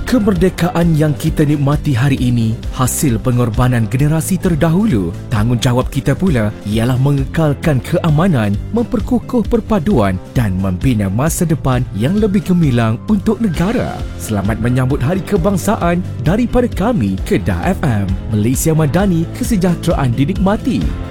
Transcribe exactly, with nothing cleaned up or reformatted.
Kemerdekaan yang kita nikmati hari ini hasil pengorbanan generasi terdahulu. Tanggungjawab kita pula ialah mengekalkan keamanan, memperkukuh perpaduan dan membina masa depan yang lebih gemilang untuk negara. Selamat menyambut Hari Kebangsaan daripada kami, Kedah F M. Malaysia Madani, kesejahteraan dinikmati.